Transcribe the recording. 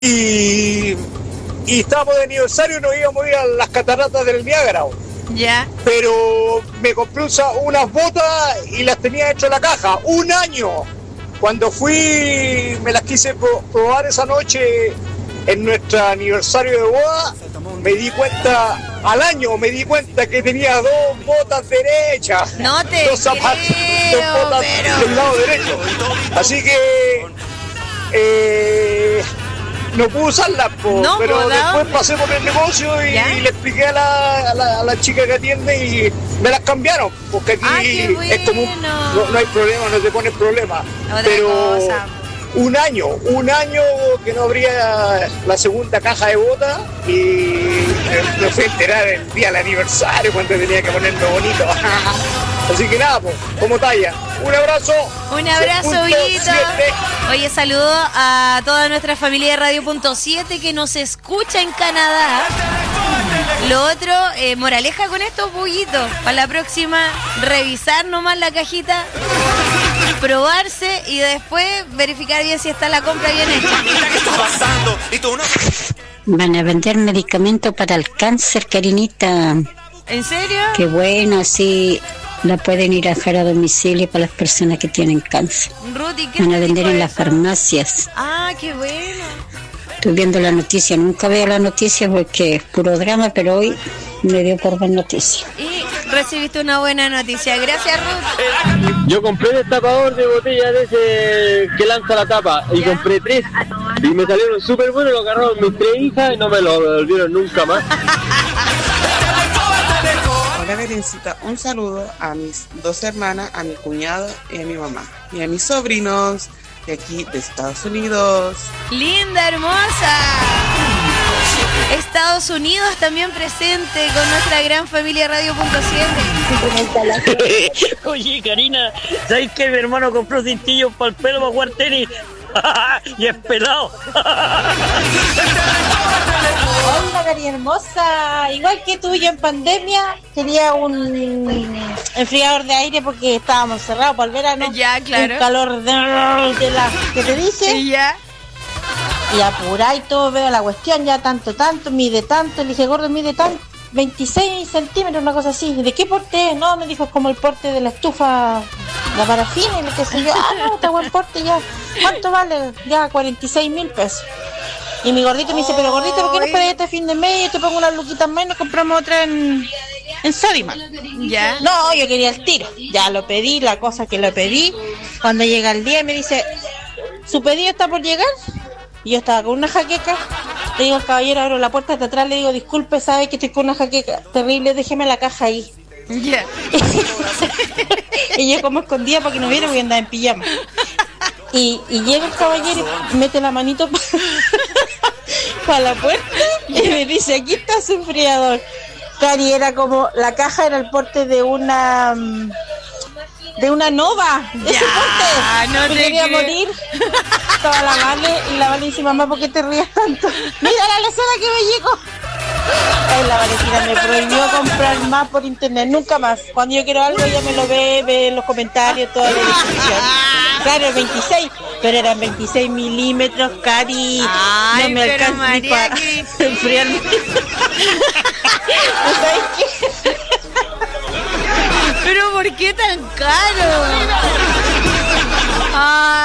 y estábamos de aniversario y nos íbamos a ir a las cataratas del Niágara. Ya. Pero me compré unas botas y las tenía dentro de la caja. ¡Un año! Cuando fui, me las quise probar esa noche en nuestro aniversario de boda, al año me di cuenta que tenía dos botas derechas. No te dos zapatos, creo, dos botas del lado derecho. Así que no pude usarlas, No, pero ¿verdad? después pasé por el negocio y ¿Ya? le expliqué a la chica que atiende y me las cambiaron, porque aquí qué es como bueno. no hay problema, no te pones problema. Otra Pero cosa. un año que no abría la segunda caja de botas y me fui a enterar el día del aniversario cuando tenía que ponerlo bonito. Así que nada, pues, como talla. Un abrazo. Un abrazo, Vito. Oye, saludo a toda nuestra familia de Radio.7 que nos escucha en Canadá. Lo otro, moraleja con estos bullitos. Para la próxima, revisar nomás la cajita, probarse y después verificar bien si está la compra bien hecha. Van a vender medicamentos para el cáncer, Karinita. ¿En serio? Qué bueno, así la pueden ir a dejar a domicilio para las personas que tienen cáncer. Ruti, ¿qué Van a te vender dijo en las eso? farmacias. Ah, qué bueno. Estoy viendo la noticia, nunca veo la noticia porque es puro drama, pero hoy me dio por ver noticias. Y recibiste una buena noticia. Gracias, Ruth. Yo compré el destapador de botella de ese que lanza la tapa y ¿Ya? compré 3 y me salieron súper buenos, lo agarraron mis 3 hijas y no me lo devolvieron nunca más. Hola, Berencita, un saludo a mis 2 hermanas, a mi cuñado y a mi mamá y a mis sobrinos de aquí de Estados Unidos. Linda, hermosa. Estados Unidos también presente con nuestra gran familia Radio.7. Oye, Karina, ¿sabes que mi hermano compró cintillos para el pelo para jugar tenis? Y es pelado. Hola, Cari hermosa. Igual que tú, yo en pandemia quería un enfriador de aire porque estábamos cerrados para el verano. Ya, claro. Un calor de la que te dije. Sí, ya. Y apurá y todo, veo la cuestión, ya tanto, mide tanto. Le dije, gordo, mide tanto, 26 centímetros, una cosa así. ¿De qué porte es? No, me dijo, es como el porte de la estufa, la parafina y lo que sé yo. Ah, no, está buen porte ya. ¿Cuánto vale? Ya, 46,000 pesos. Y mi gordito me dice, pero gordito, ¿por qué no esperas este fin de mes? Yo te pongo unas luquitas más y nos compramos otra en Sodimac. Ya. No, yo quería el tiro. Ya lo pedí, la cosa que lo pedí. Cuando llega el día me dice, ¿su pedido está por llegar? Y yo estaba con una jaqueca. Le digo al caballero, abro la puerta de atrás, le digo, disculpe, sabe que estoy con una jaqueca terrible, déjeme la caja ahí. Ya. Y yo como escondida para que no viera, porque andaba en pijama. Y llega el caballero y mete la manito para la puerta y me dice, aquí está su enfriador. Cari, era como, la caja era el porte de una Nova. Ese porte. No me te quería creo. morir. Estaba la Vale y la Vale dice, mamá, ¿por qué te ríes tanto? Mira la lecera que me llegó. Ay, la Valentina me prohibió comprar más por internet, nunca más. Cuando yo quiero algo ella me lo ve en los comentarios, toda la descripción. Claro, el 26, pero eran 26 milímetros, Cari. Ay, no me pero alcanza ni María para Cristina. enfriarme. ¿No sabes qué? Pero ¿por qué tan caro? Ah.